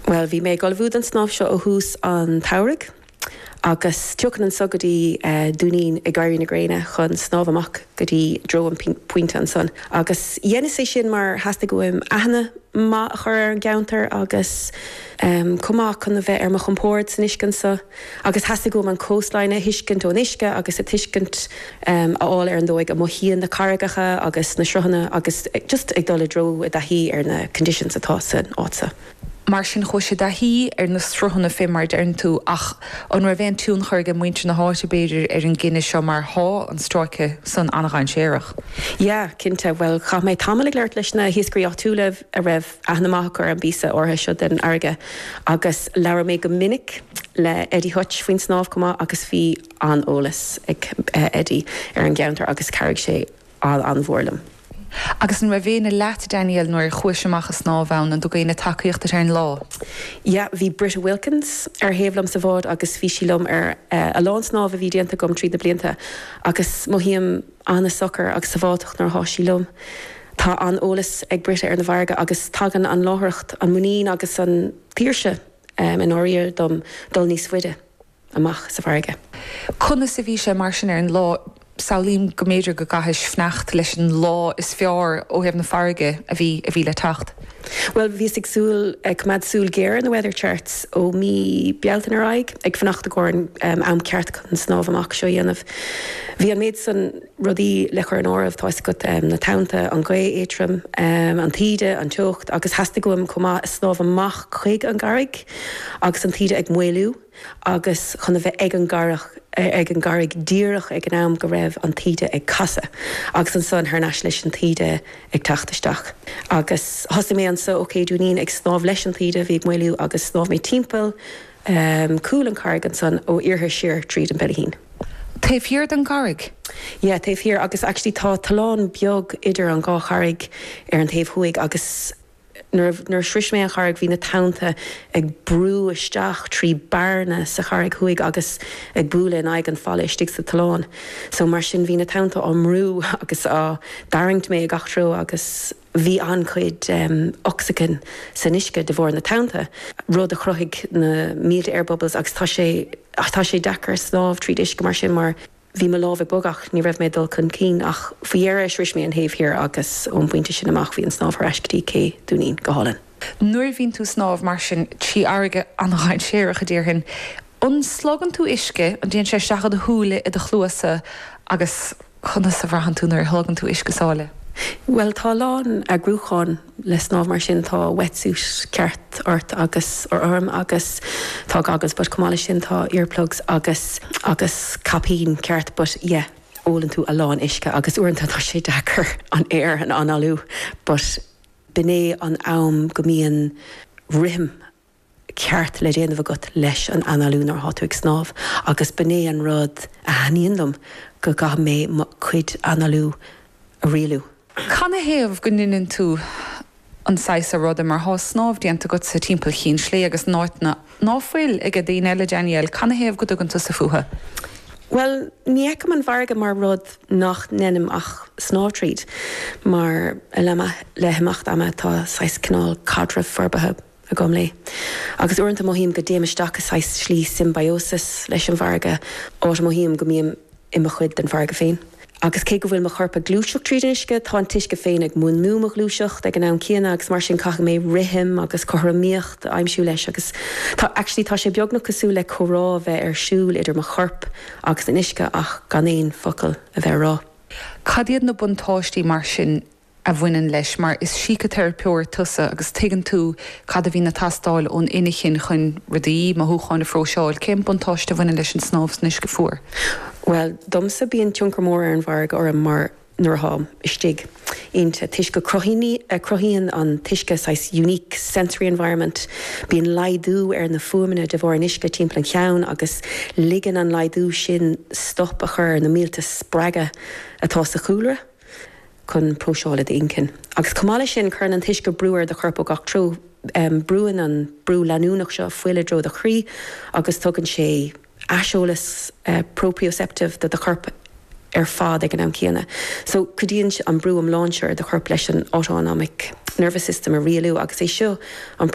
Well, bhí mé galbhúd an snáb seo ó hús an Tairg, agus tucan an sogadí dúnín I gairí na gréine chun snáb amach go dtí dro an puinte an son. Agus dhéana sé sin mar heasta goim aithne má chur an geantar agus cumá chun a bheith ar mo chumpóir san iscinsa, agus heasta goim an coastline hiiscint ó isce agus a tuiscint aáil ar an dóig a mo híon na caragacha agus na srohanna agus just ag dul dro a hí ar na conditions atá san ása. Mar sin chuise da hí ar na strohanna fémar dearn tú ach an ra bhéon tún chuirge muinte na háte beidir ar an gine seo mar há an stráice san anaghain séireach. Ja, cinnte bhfuil cha méid tamala leart leis na hioscaíocht túlah a raibh aithnaach ar an bísa ortha seo den airge agus leabhar méid go minic le Eddie Hutch faoin snáb cumá agus bhí an ólas ag Eddie ar an geantar agus carrig sé an bhórlam. Agus an ra bhéna leat Daniel nuair chuiseach a snábhain an do gaine takeíocht ar an lá. Ja, bhí Britta Wilkins ar héamlam sa bhád agus bhí sílumm ar a lán snáb a bhí déanta gom tríd na blianta agus mohíam anna sochar agus sa bhátocht nar háisilumm. Tá an ólas ag Britta ar na bharga agus tagan an láthracht an muín agus an tíirse in áíir dom dul níos fuide amach sa bharga. Conna sa bhí sé mar sin ar an lá Saolín go méidir go gaiis fneacht leis an lá is fearr ó hebh na farge a bhí le tacht. Well, bhí sig súil cumad súil géir na weather charts ó mí bealtain ar aig ag fanacht gcóin am ceart chun snáb amach seo dhéanamh. Bhí an méid san rudí le chuir an ámh táis go na tánta an gcué éitrim an tíide an teocht agus heasta goim cumá snáb amach chuig an garig agus an tíide ag muilú agus chuna bheith ag an garig díirech ag an am go raibh an tíide ag casa agus an son thar neis leis an tíide ag tataisteach. Agus thosa mé an sa oké dúnín ag snáb leis an tíide bhí ag muilú agus snáb mé timppel cúil an carrig an son ó iartha siar tríd an bellihín. Taobh hiar den garig? Ja, taobh hiar agus actually tá talán beag idir an gá charig ar an taobh thuig agus nuair sris mé an charig hí na tánta ag brú isteach trí barna sa charig thuig agus ag búla in aig an fáile istigh sa talán. So mar sin hí na tánta ó mrú agus daringt mé ag achtrú agus bhí an chuid oxygen san isce de bhór na tánta. Rud a chruthig na mílte airbubbles agus tá sé dechar snáb tríd isce mar sin mar bhí me lábh bogach ní raibh mé dul chun cín ach faoéir ris mé an héamh hir agus ón buinte sin amach bhí an snáb ar eiscetí cé dúnín go hálan. Nuair bhín tú snáb mar sin tí airge anaghain séireach a dtíorthain. An slogan tú isce an déon sé seachad a thuúla i do chluasa agus chuna sa bharhan tú nuair thugann tú isce sála. Well, tá lán a grúcháin le snáb mar sin tá wetsuit ceart ort agus orm agus tá agus bud cumála sin tá earplugs agus capín ceart but ólann tú a lán isce agus uanta tá sé dechar an air an analú but bené an am go mííon rihim ceart le déanamh agat leis an analú nar háú ag snáb agus bené an rud a haíondom go ga mé chuid analú a rialú. Canna héamh go ninn tú an 6 rud mar há snáb déanta go sa timppla chin slé agus náitna náfuil ag a dtíine eile Daniel, canna héamh go dugann tú sa fuha? Well, ní eicem an bharga mar rud nach nenim ach snábtríd, mar le himachta ama tá 6 cinál cadra forbathe a gom lé. Agus uanta mohíim go déimeisteach a 6 slí symbiosis leis an bharga áit mohíim go míim imime chuid den bharga féin. Agus cé go bhfuil mo chorpa glúiseach trídisce tá tuisce féin ag mún núach glúiseach ag an am cíanna agus mar sin cacha mé rihim agus choramíocht aimimsú leis agus tá sé beagnach cosú le chorá bheith ar siúil idir mo chorp agus in isce ach gan éon focail a bheith rá. Cadiad na buntáistí mar sin a bhainean leis mar is psíchotherapeuir tusa agus tuigeann tú cad a bhí na tastáil ón inighin chun rudaí má thuáin na fróseáil cén buntáiste bhainean leis an snáb níos go fuair. Well, domsa bíon tionchar mór ar an bharg or an mar nuair há istigh. Ínta tuisce crothíonn an tuisce sais unique sensory environment. Bíon laidú ar na fuaimine de bhór an isce timppla cheann agus ligan an laidú sin stop a chur na mílta spraga atá sa chúlra chun próseála incin. Agus cumála sin chun an tuisce brúar de chorpa gach trú brúin an brú leanúnach seo fuile dro de chrí agus tugann sé aseolalas proprioceptive de chorp ar fád ag an am cíanna. So cudíonn an brú am launcher de chorp leis an autonomic nervous system a rialú agus é seo an